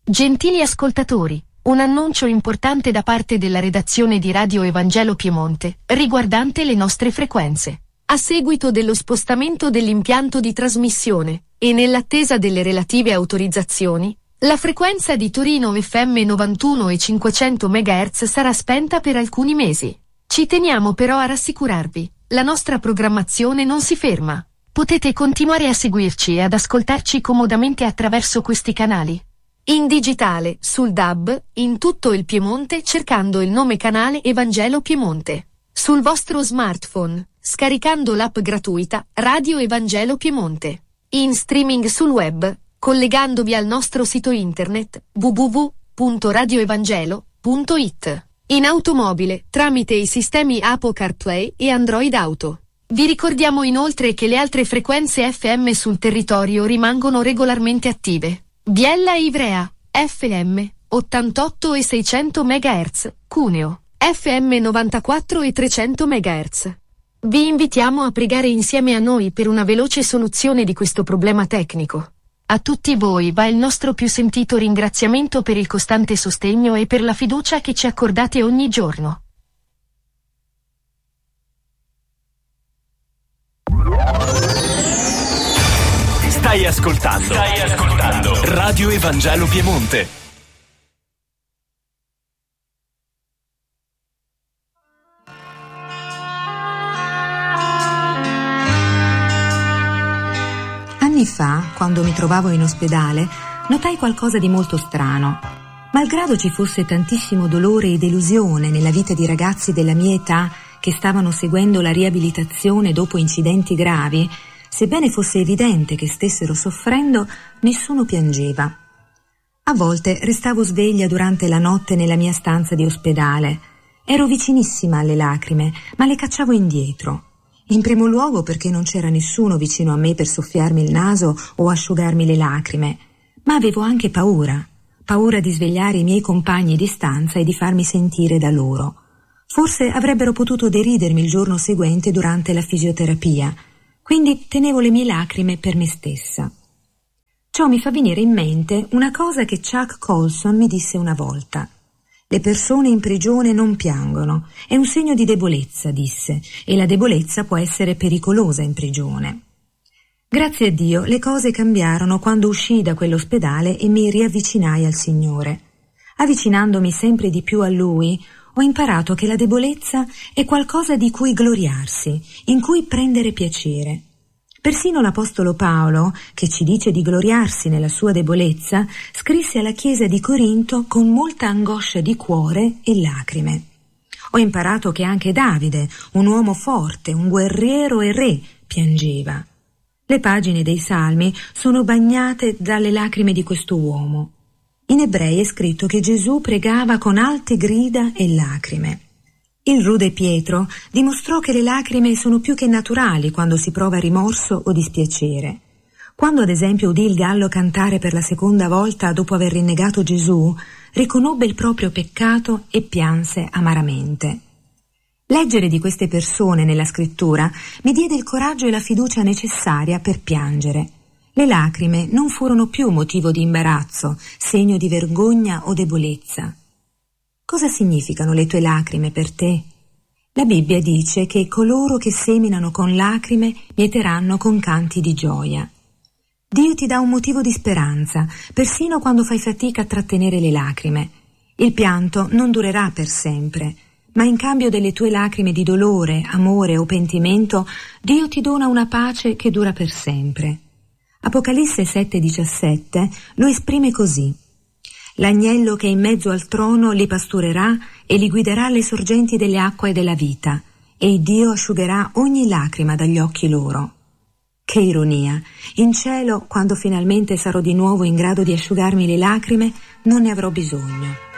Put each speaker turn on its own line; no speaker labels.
Gentili ascoltatori, un annuncio importante da parte della redazione di Radio Evangelo Piemonte, riguardante le nostre frequenze. A seguito dello spostamento dell'impianto di trasmissione, e nell'attesa delle relative autorizzazioni, la frequenza di Torino FM 91 e 500 MHz sarà spenta per alcuni mesi. Ci teniamo però a rassicurarvi, la nostra programmazione non si ferma. Potete continuare a seguirci e ad ascoltarci comodamente attraverso questi canali. In digitale, sul DAB, in tutto il Piemonte cercando il nome canale Evangelo Piemonte. Sul vostro smartphone, scaricando l'app gratuita Radio Evangelo Piemonte. In streaming sul web, collegandovi al nostro sito internet www.radioevangelo.it. In automobile, tramite i sistemi Apple CarPlay e Android Auto. Vi ricordiamo inoltre che le altre frequenze FM sul territorio rimangono regolarmente attive. Biella e Ivrea, FM, 88 e 600 MHz, Cuneo, FM 94 e 300 MHz. Vi invitiamo a pregare insieme a noi per una veloce soluzione di questo problema tecnico. A tutti voi va il nostro più sentito ringraziamento per il costante sostegno e per la fiducia che ci accordate ogni giorno.
Stai ascoltando Radio Evangelo Piemonte.
Anni fa, quando mi trovavo in ospedale, notai qualcosa di molto strano. Malgrado ci fosse tantissimo dolore e delusione nella vita di ragazzi della mia età che stavano seguendo la riabilitazione dopo incidenti gravi, sebbene fosse evidente che stessero soffrendo, nessuno piangeva. A volte restavo sveglia durante la notte nella mia stanza di ospedale. Ero vicinissima alle lacrime, ma le cacciavo indietro. In primo luogo perché non c'era nessuno vicino a me per soffiarmi il naso o asciugarmi le lacrime, ma avevo anche paura di svegliare i miei compagni di stanza e di farmi sentire da loro. Forse avrebbero potuto deridermi il giorno seguente durante la fisioterapia. Quindi tenevo le mie lacrime per me stessa. Ciò mi fa venire in mente una cosa che Chuck Colson mi disse una volta. Le persone in prigione non piangono, è un segno di debolezza, disse, e la debolezza può essere pericolosa in prigione. Grazie a Dio le cose cambiarono quando uscii da quell'ospedale e mi riavvicinai al Signore. Avvicinandomi sempre di più a Lui, ho imparato che la debolezza è qualcosa di cui gloriarsi, in cui prendere piacere. Persino l'Apostolo Paolo, che ci dice di gloriarsi nella sua debolezza, scrisse alla Chiesa di Corinto con molta angoscia di cuore e lacrime. Ho imparato che anche Davide, un uomo forte, un guerriero e re, piangeva. Le pagine dei Salmi sono bagnate dalle lacrime di questo uomo. In Ebrei è scritto che Gesù pregava con alte grida e lacrime. Il rude Pietro dimostrò che le lacrime sono più che naturali quando si prova rimorso o dispiacere. Quando ad esempio udì il gallo cantare per la seconda volta dopo aver rinnegato Gesù, riconobbe il proprio peccato e pianse amaramente. Leggere di queste persone nella scrittura mi diede il coraggio e la fiducia necessaria per piangere. Le lacrime non furono più motivo di imbarazzo, segno di vergogna o debolezza. Cosa significano le tue lacrime per te? La Bibbia dice che coloro che seminano con lacrime mieteranno con canti di gioia. Dio ti dà un motivo di speranza, persino quando fai fatica a trattenere le lacrime. Il pianto non durerà per sempre, ma in cambio delle tue lacrime di dolore, amore o pentimento, Dio ti dona una pace che dura per sempre. Apocalisse 7,17 lo esprime così: l'agnello che è in mezzo al trono li pasturerà e li guiderà alle sorgenti delle acque della vita, e Dio asciugherà ogni lacrima dagli occhi loro. Che ironia! In cielo, quando finalmente sarò di nuovo in grado di asciugarmi le lacrime, non ne avrò bisogno.